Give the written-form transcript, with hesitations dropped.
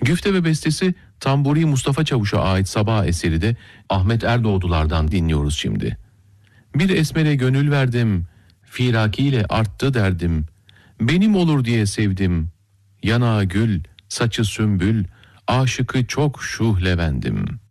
Güfte ve bestesi Tamburi Mustafa Çavuş'a ait Sabah eseri de Ahmet Erdoğdular'dan dinliyoruz şimdi. Bir esmere gönül verdim, firakiyle arttı derdim. Benim olur diye sevdim, yanağı gül, saçı sümbül, aşıkı çok şuh Levendim.